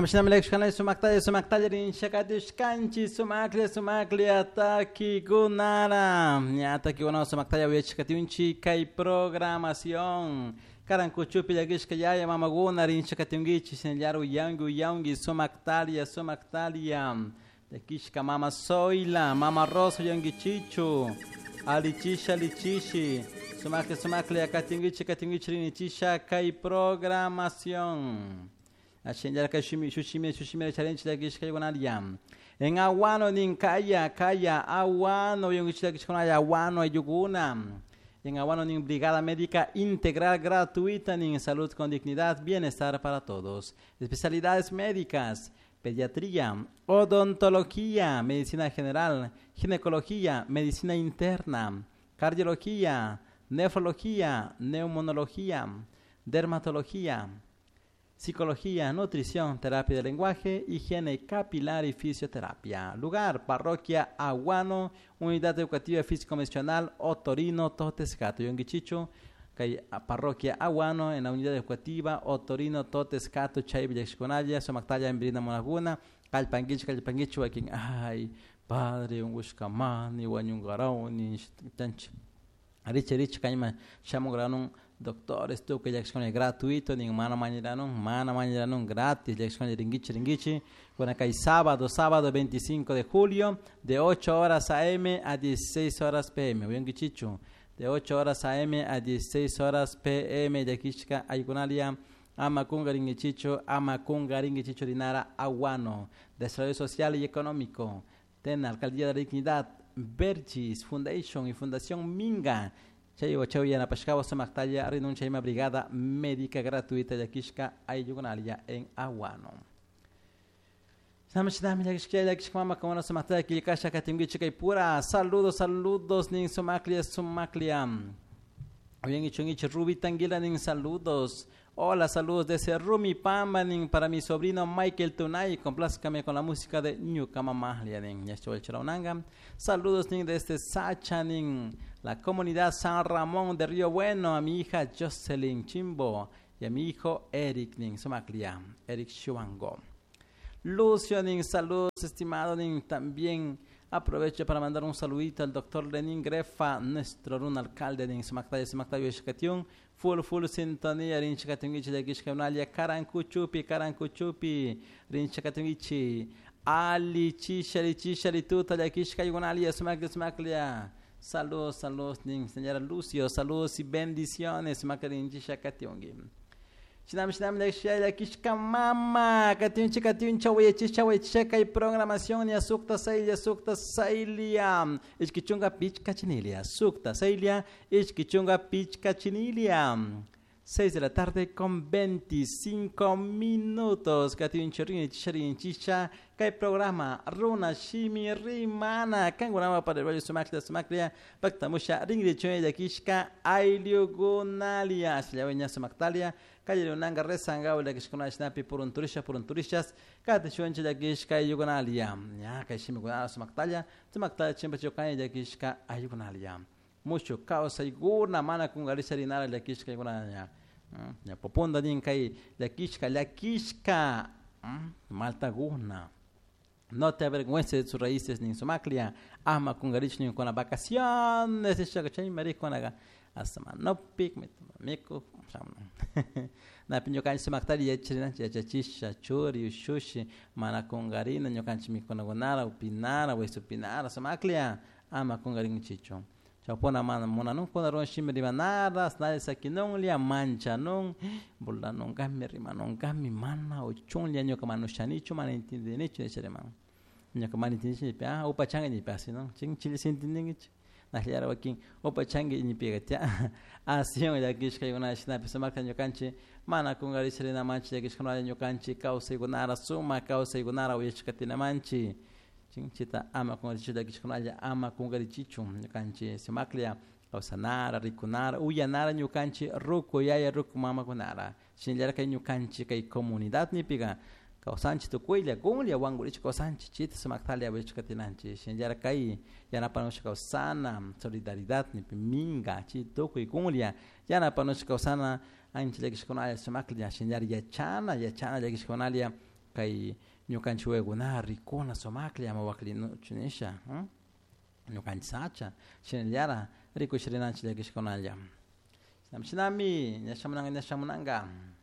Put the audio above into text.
Hamshinamilek shkanay sumaktaya rin shakatish kanchi sumakli ataki gunara. Ataki gunara sumaktaya wechkatiunchi kai programación. Karankuchupi yagish kayaya mamaguna rin shakatiungichi senyaru yangi sumaktalia. Yakishka mama soila, mama rosa yangichichu. Alichishi. Sumakli akatiungichi rin chisha kai programación. Ascendiar que shushime challenge da gish kay wanaliam en awano nin kaya awano yung gish da gish kunaya awano ayuguna en awano nin brigada médica integral gratuita nin salud con dignidad bienestar para todos, especialidades médicas, pediatría, odontología, medicina general, ginecología, medicina interna, cardiología, nefrología, neumonología, dermatología, psicología, nutrición, terapia del lenguaje, higiene capilar y fisioterapia. Lugar, parroquia Aguano, unidad educativa físico-mencional Otorino, Totescato. Yongichicho, parroquia Aguano, en la unidad educativa Otorino, Totescato, Chay Villexconalla, Somactaya, en Brina Monaguna, Calpanguicho, aquí, ay, padre, un Gushkamani, Wanyungarao, Tanch. Rich, Caima, Chamogranum. Doctor, esto que ya es gratuito, ni mana mañana gratis, ya es ringichi. Bueno, acá hay sábado 25 de julio, de 8 horas AM a 16 horas PM. Bien, Gichichu, de 8 horas AM a 16 horas PM, de Kishka, Ayunalia, Amakunga ringichicho, Dinara, Aguano, Desarrollo Social y Económico, TEN, Alcaldía de la Dignidad, Bergis Foundation y Fundación Minga. Chayo na Pashkawa Samaktalia renuncia a una brigada médica gratuita de Kishka Ayugunalia en Aguano. Saludos, nin Somaklia. Bien hecho, Ruby Tanguila, nin saludos. Hola, saludos desde Rumi Pamba, nin para mi sobrino Michael Tunay. Complázcame con la música de Ñucama Mahlia, nin Yacho el Charaunanga. Saludos, nin desde Sacha, nin la comunidad San Ramón de Río Bueno, a mi hija Jocelyn Chimbo y a mi hijo Eric nin Somaklia, Eric Shuango. Lucio nin saludos, estimado nin también. Aprovecho para mandar un saludito al doctor Lenin Grefa, nuestro run alcalde de Somaktayo Xcatiun. Full sintonía, rin Xcatiungichi de Gishkaunalia, Carancuchupi, rin Xcatiungichi, Ali Chishari Tuta de Gishkaunalia, Somaklia. Saludos, nin señora Lucio, saludos y bendiciones, Somakrin Xcatiungi. Shinam de Shaya Kishka Mama, Katiun Chawaye y programación y Sukta Sailia, Iskichunga Pichka Chinilia, Sukta Sailia, Iskichunga Pichka Chinilia. 6 de la tarde con 25 minutos. Katiun Chirin Chisha, Kai programa Runa Shimi Rimana, Kangurama para el Valle Somaklia, Pactamusha Ringri de Kishka Ailiugunalia, Silaveña Somaktalia. Calle Unanga Resanga, la que es con Snappy por un turistas, Catechunche de Gishka Ayugonalia, ya que Shimiguana Sumaktalia, Sumaktalia siempre chocaña de Gishka Ayugonalia. Mucho caos y gurna mana con Galicia Rinara de Gishka Ayugonalia. Ya popunda dinkai la Kishka, Malta gurna. No te avergüences de sus raíces ni en Somaklia, ama con Galicia ni con las vacaciones, de Chacachay Mariconaga. Hasta no pic mico na pinyo kan Somaktalia ya chirina ya chisha churi shushi mana kongarina nyo kan chimikona gonara upinara wesupinara Somaklia ama kongarin chicho chapona mana mona non pona ron shimri manara snale sakinong lia mancha non bolla non gammi rimanon gammi mana o chonlia nyo kamano shanicho mana intinde necho cherema nyo kamani tinchi pa upa changa ni pasi non ching chili sentindingi Nahiara waking opa changi ni pigatia asion ya gishka yona shina pisamaka nyokanchi mana kungari sirina manchi ya gishka nyokanchi causa igunara suma causa igunara uyeshkatina manchi chingchita ama kungari chida gishka ama kungari chichu nyokanchi simaklia causa nara rikunara uyanara nyokanchi ruko yaya ruko mama kunara shinjara kai nyokanchi kai comunidad ni piga Kausanchi tu kuila gunglia wangu licho kausanchi chita Somaktalia wichkatinanchi shinjara kai yana panosha kausana solidaridad ni minga chito kui gunglia yana panosha kausana anchi legishkonalia Somaklia shinjara yachana legishkonalia kay ñukanchik kuna rikuna sumaklla ama waklinuchunisha ñukanchik sacha shinallara rikushrinanchik llakishkunalla shinami ñashamunanga